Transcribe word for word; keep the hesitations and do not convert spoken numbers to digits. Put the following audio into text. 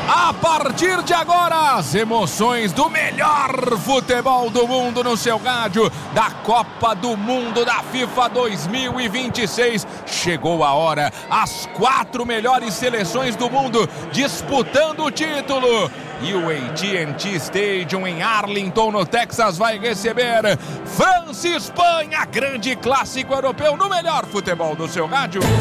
A partir de agora, as emoções do melhor futebol do mundo no seu rádio, da Copa do Mundo da FIFA dois mil e vinte e seis. Chegou a hora, as quatro melhores seleções do mundo disputando o título. E o A T and T Stadium em Arlington, no Texas, vai receber França e Espanha, grande clássico europeu no melhor futebol do seu rádio.